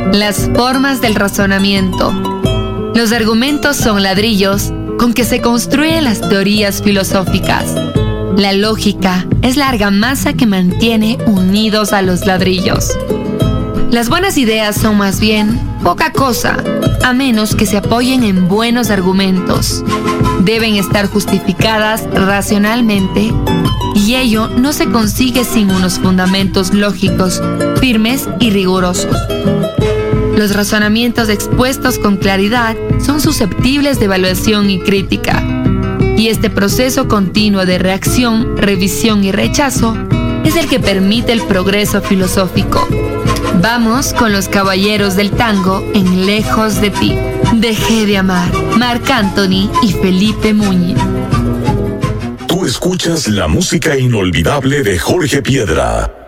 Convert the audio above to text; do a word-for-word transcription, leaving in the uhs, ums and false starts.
Las formas del razonamiento. Los argumentos son ladrillos con que se construyen las teorías filosóficas. La lógica es la argamasa que mantiene unidos a los ladrillos. Las buenas ideas son más bien poca cosa, a menos que se apoyen en buenos argumentos. Deben estar justificadas racionalmente, y ello no se consigue sin unos fundamentos lógicos, firmes y rigurosos. Los razonamientos expuestos con claridad son susceptibles de evaluación y crítica, y este proceso continuo de reacción, revisión y rechazo es el que permite el progreso filosófico. Vamos con los caballeros del tango en Lejos de ti. Dejé de amar. Marc Anthony y Felipe Muñiz. Tú escuchas la música inolvidable de Jorge Piedra.